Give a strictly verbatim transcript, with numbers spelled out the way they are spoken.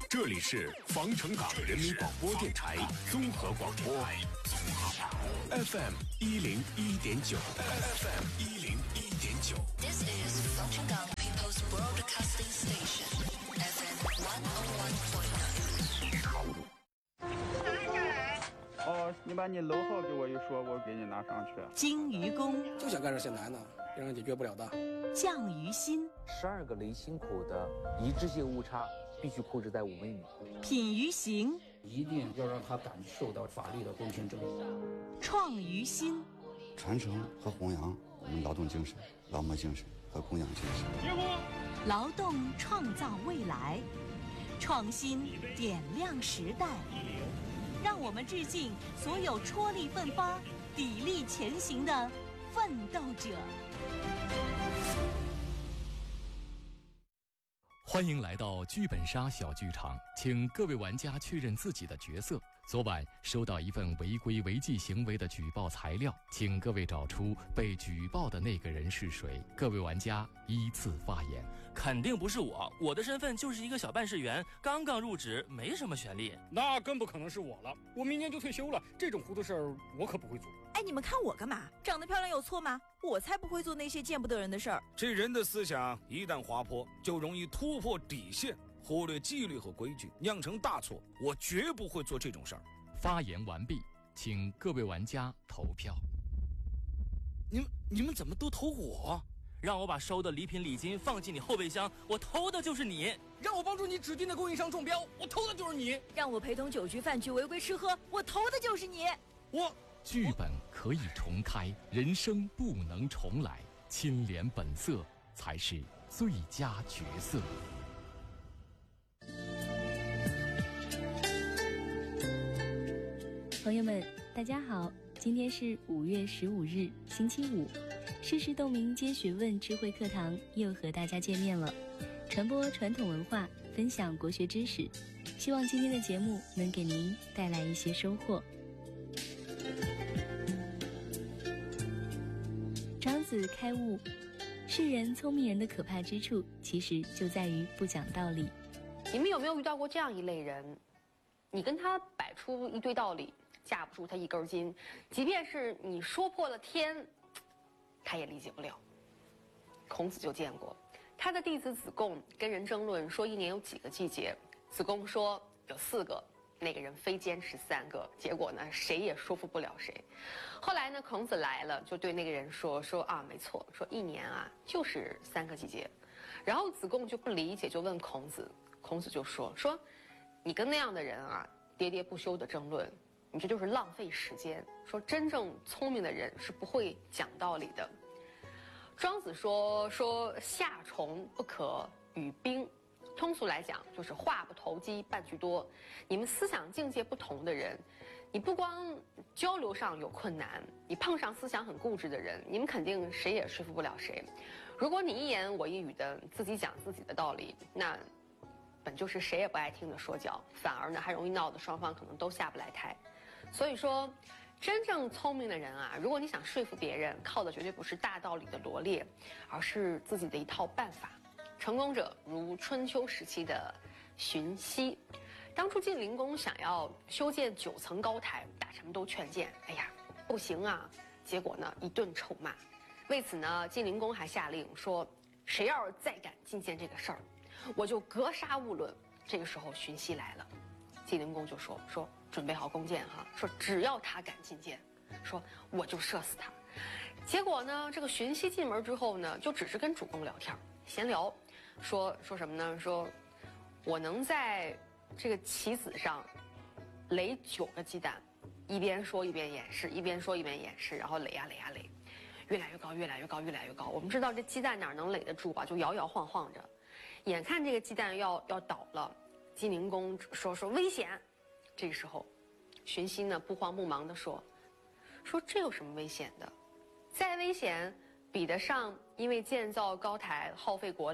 这里是防城港人民广播电台综合广播 ，F M 一零一点九 ，F M 一零一点九。 This is 防城港 People's Broadcasting Station F M one oh one point nine。 哦，你把你楼号给我一说，我给你拿上去。 精于工就想干这些难的，让人解决不了的。 匠于心， 十二个雷心口的一致性误差必须控制在五微米。 品于行， 一定要让他感受到法律的公平正义。 创于心， 传承和弘扬我们劳动精神、劳模精神和供养精神。 劳动创造未来，创新点亮时代。让我们致敬所有踔厉奋发、砥砺前行的奋斗者。 欢迎来到剧本杀小剧场，请各位玩家确认自己的角色。昨晚收到一份违规违纪行为的举报材料，请各位找出被举报的那个人是谁。各位玩家依次发言。 肯定不是我，我的身份就是一个小办事员，刚刚入职，没什么权利。 那更不可能是我了，我明年就退休了，这种糊涂事儿我可不会做。 哎，你们看我干嘛？长得漂亮有错吗？我才不会做那些见不得人的事儿。 这人的思想一旦滑坡，就容易突破底线，忽略纪律和规矩，酿成大错。我绝不会做这种事儿。 发言完毕，请各位玩家投票。 你们你们怎么都投我？让我把收的礼品礼金放进你后备箱，我投的就是你； 让我帮助你指定的供应商中标，我投的就是你； 让我陪同酒局饭局违规吃喝，我投的就是你。 我剧本可以重开，人生不能重来，清廉本色才是最佳角色。 朋友们，大家好，今天是五月十五日，星期五。世事洞明皆学问智慧课堂又和大家见面了，传播传统文化，分享国学知识，希望今天的节目能给您带来一些收获。庄子开悟，世人聪明人的可怕之处，其实就在于不讲道理。 你们有没有遇到过这样一类人？你跟他摆出一堆道理，架不住他一根筋，即便是你说破了天，他也理解不了。孔子就见过，他的弟子子贡跟人争论说一年有几个季节，子贡说有四个，那个人非坚持三个，结果呢谁也说服不了谁。后来呢孔子来了，就对那个人说说啊没错，说一年啊就是三个季节。然后子贡就不理解，就问孔子，孔子就说说你跟那样的人啊喋喋不休的争论，你这就是浪费时间。说真正聪明的人是不会讲道理的。庄子说说夏虫不可语冰，通俗来讲就是话不投机半句多。你们思想境界不同的人，你不光交流上有困难，你碰上思想很固执的人，你们肯定谁也说服不了谁。如果你一言我一语的自己讲自己的道理，那本就是谁也不爱听的说教，反而呢还容易闹得双方可能都下不来台。所以说真正聪明的人啊，如果你想说服别人，靠的绝对不是大道理的罗列，而是自己的一套办法。成功者如春秋时期的荀息，当初晋灵公想要修建九层高台，大臣们都劝谏，哎呀不行啊，结果呢一顿臭骂。为此呢晋灵公还下令说，谁要是再敢进谏这个事儿，我就格杀勿论。这个时候荀息来了，晋灵公就说说准备好弓箭哈，说只要他敢进谏，说我就射死他。结果呢这个荀息进门之后呢，就只是跟主公聊天闲聊，说说什么呢，说我能在这个棋子上垒九个鸡蛋，一边说一边演示，一边说一边演示，然后垒呀垒呀垒，越来越高越来越高越来越高。我们知道这鸡蛋哪能垒得住吧，就摇摇晃晃着，眼看这个鸡蛋要要倒了，晋灵公说说危险。这个时候荀息呢不慌不忙地说说这有什么危险的，再危险比得上因为建造高台耗费国力